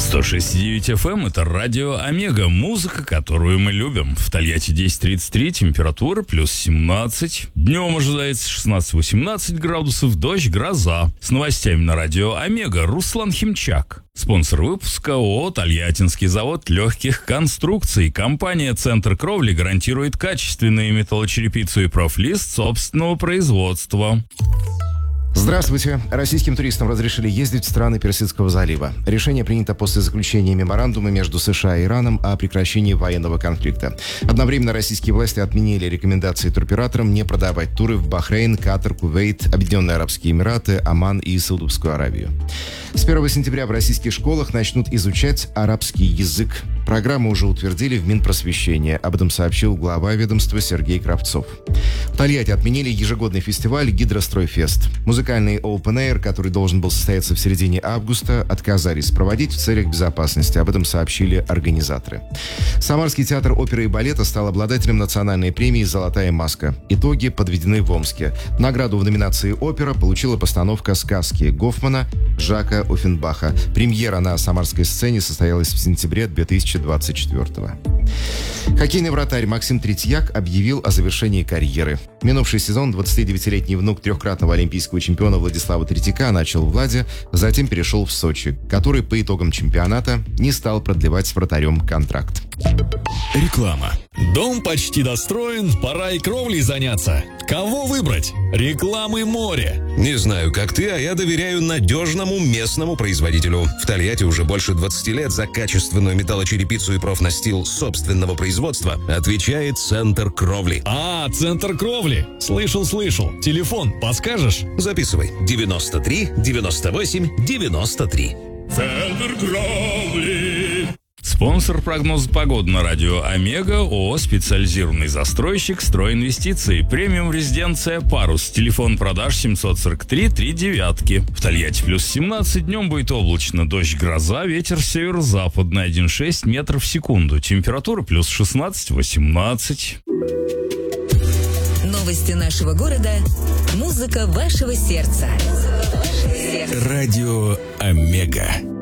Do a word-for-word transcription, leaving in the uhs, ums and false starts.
сто шесть и девять эф эм — это радио Омега, музыка, которую мы любим. В Тольятти десять тридцать три, температура плюс семнадцать. Днем ожидается шестнадцать-восемнадцать градусов, дождь, гроза. С новостями на радио Омега Руслан Химчак. Спонсор выпуска ООО «Тольяттинский завод легких конструкций». Компания «Центр кровли» гарантирует качественную металлочерепицу и профлист собственного производства. Здравствуйте. Российским туристам разрешили ездить в страны Персидского залива. Решение принято после заключения меморандума между США и Ираном о прекращении военного конфликта. Одновременно российские власти отменили рекомендации туроператорам не продавать туры в Бахрейн, Катар, Кувейт, Объединенные Арабские Эмираты, Оман и Саудовскую Аравию. С первого сентября в российских школах начнут изучать арабский язык. Программу уже утвердили в Минпросвещении. Об этом сообщил глава ведомства Сергей Кравцов. В Тольятти отменили ежегодный фестиваль «Гидростройфест». Музыкальный Open Air, который должен был состояться в середине августа, отказались проводить в целях безопасности. Об этом сообщили организаторы. Самарский театр оперы и балета стал обладателем национальной премии «Золотая маска». Итоги подведены в Омске. Награду в номинации «Опера» получила постановка сказки Гофмана Жака Оффенбаха. Премьера на самарской сцене состоялась в сентябре две тысячи двадцать четвёртого. Хоккейный вратарь Максим Третьяк объявил о завершении карьеры. Минувший сезон двадцатидевятилетний внук трехкратного олимпийского чемпиона Владислава Третьяка начал в «Ладе», затем перешел в Сочи, который по итогам чемпионата не стал продлевать с вратарем контракт. Реклама. Дом почти достроен, пора и кровлей заняться. Кого выбрать? Рекламы море. Не знаю, как ты, а я доверяю надежному местному производителю. В Тольятти уже больше двадцати лет за качественную металлочерепицу и профнастил собственного производства отвечает «Центр кровли». А, «Центр кровли». Слышал, слышал. Телефон подскажешь? Записывай. девяносто три девяносто восемь девяносто три. Центр кровли. Спонсор прогноза погоды на радио Омега ООО «Специализированный застройщик Стройинвестиции». Премиум резиденция «Парус». Телефон продаж семьсот сорок три три девятки. В Тольятти плюс семнадцать, днем будет облачно. Дождь, гроза, ветер северо-западный один целых шесть десятых метров в секунду. Температура плюс шестнадцать-восемнадцать. Новости нашего города. Музыка вашего сердца. Радио Омега.